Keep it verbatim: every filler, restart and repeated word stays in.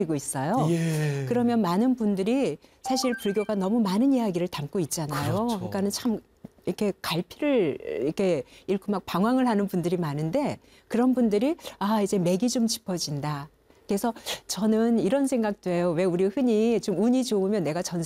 고 있어요. 예. 그러면 많은 분들이 사실 불교가 너무 많은 이야기를 담고 있잖아요. 그렇죠. 그러니까는 참 이렇게 갈피를 이렇게 잃고 막 방황을 하는 분들이 많은데 그런 분들이 아 이제 맥이 좀 짚어진다. 그래서 저는 이런 생각도 해요. 왜 우리 흔히 좀 운이 좋으면 내가 전